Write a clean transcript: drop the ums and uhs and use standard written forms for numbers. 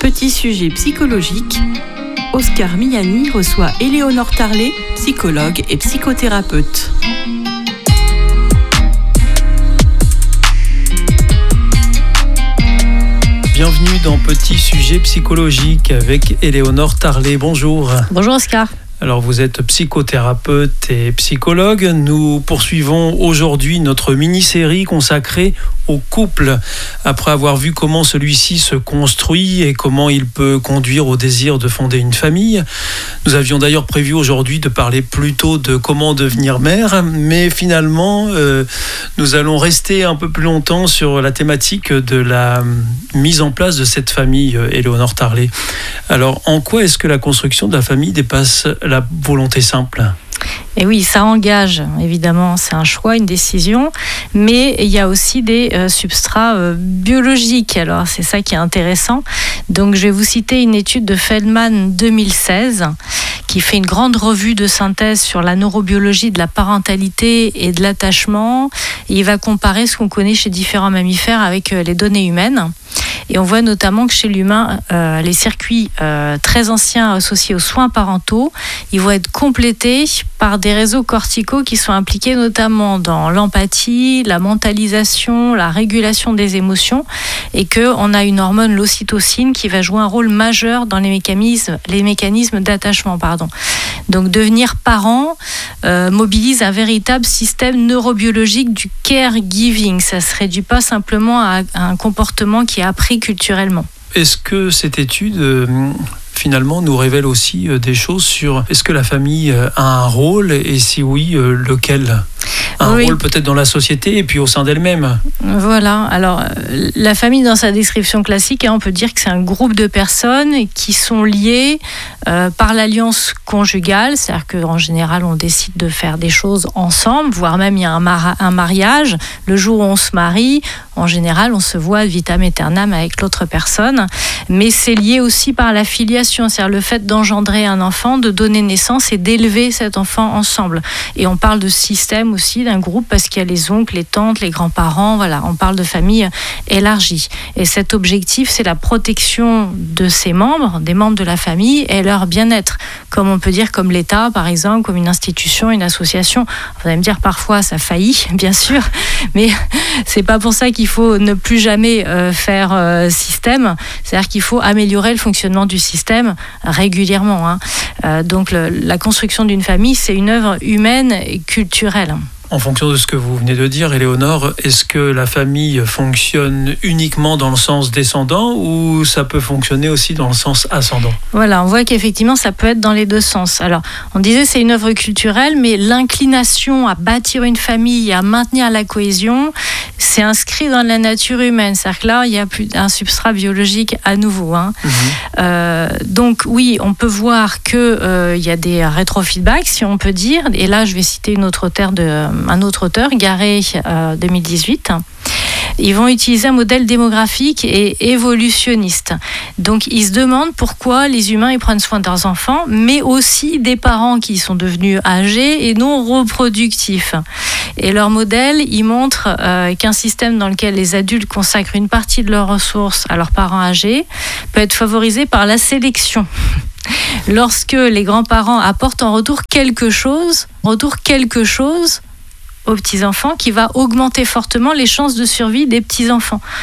Petit sujet psychologique, Oscar Miani reçoit Éléonore Tarlet, psychologue et psychothérapeute. Bienvenue dans Petit sujet psychologique avec Éléonore Tarlet. Bonjour. Bonjour Oscar. Alors vous êtes psychothérapeute et psychologue. Nous poursuivons aujourd'hui notre mini-série consacrée au couple. Après avoir vu comment celui-ci se construit et comment il peut conduire au désir de fonder une famille. Nous avions d'ailleurs prévu aujourd'hui de parler plutôt de comment devenir mère, mais finalement nous allons rester un peu plus longtemps sur la thématique de la mise en place de cette famille, Éléonore Tarlet. Alors en quoi est-ce que la construction de la famille dépasse la volonté simple ? Et oui, ça engage, évidemment, c'est un choix, une décision, mais il y a aussi des substrats biologiques. Alors, c'est ça qui est intéressant. Donc, je vais vous citer une étude de Feldman 2016 qui fait une grande revue de synthèse sur la neurobiologie de la parentalité et de l'attachement. Et il va comparer ce qu'on connaît chez différents mammifères avec les données humaines. Et on voit notamment que chez l'humain, les circuits très anciens associés aux soins parentaux, ils vont être complétés par des réseaux corticaux qui sont impliqués notamment dans l'empathie, la mentalisation, la régulation des émotions, et qu'on a une hormone, l'ocytocine, qui va jouer un rôle majeur dans les mécanismes d'attachement. Donc devenir parent mobilise un véritable système neurobiologique du caregiving. Ça ne se réduit pas simplement à un comportement qui est appris culturellement. Est-ce que cette étude finalement nous révèle aussi des choses sur est-ce que la famille a un rôle et si oui, lequel ? Un rôle peut-être dans la société et puis au sein d'elle-même. Voilà, alors la famille dans sa description classique, on peut dire que c'est un groupe de personnes qui sont liées par l'alliance conjugale, c'est-à-dire qu'en général on décide de faire des choses ensemble, voire même il y a un mariage. Le jour où on se marie, en général on se voit vitam aeternam avec l'autre personne, mais c'est lié aussi par la filiation, c'est-à-dire le fait d'engendrer un enfant, de donner naissance et d'élever cet enfant ensemble. Et on parle de système aussi, d'un groupe, parce qu'il y a les oncles, les tantes, les grands-parents, voilà, on parle de famille élargie. Et cet objectif, c'est la protection de ces membres, des membres de la famille et leur bien-être, comme on peut dire comme l'État, par exemple, comme une institution, une association. Vous allez me dire, parfois, ça faillit, bien sûr, mais c'est pas pour ça qu'il faut ne plus jamais faire système, c'est-à-dire qu'il faut améliorer le fonctionnement du système régulièrement. Donc la construction d'une famille, c'est une œuvre humaine et culturelle. En fonction de ce que vous venez de dire, Éléonore, est-ce que la famille fonctionne uniquement dans le sens descendant ou ça peut fonctionner aussi dans le sens ascendant ? Voilà, on voit qu'effectivement, ça peut être dans les deux sens. Alors, on disait c'est une œuvre culturelle, mais l'inclination à bâtir une famille, à maintenir la cohésion, c'est inscrit dans la nature humaine. C'est-à-dire que là, il y a plus un substrat biologique à nouveau. Donc oui, on peut voir qu'il y a des rétrofeedbacks, si on peut dire. Et là, je vais citer un autre auteur, Garey, 2018. Ils vont utiliser un modèle démographique et évolutionniste. Donc, ils se demandent pourquoi les humains ils prennent soin de leurs enfants, mais aussi des parents qui sont devenus âgés et non reproductifs. Et leur modèle, il montre qu'un système dans lequel les adultes consacrent une partie de leurs ressources à leurs parents âgés peut être favorisé par la sélection. Lorsque les grands-parents apportent en retour quelque chose aux petits-enfants qui va augmenter fortement les chances de survie des petits-enfants.